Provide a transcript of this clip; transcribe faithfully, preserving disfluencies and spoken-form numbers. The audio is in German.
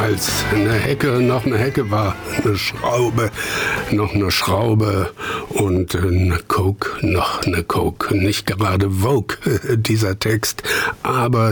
als eine Hecke noch eine Hecke war, eine Schraube noch eine Schraube und eine Coke noch eine Coke. Nicht gerade Vogue, dieser Text, aber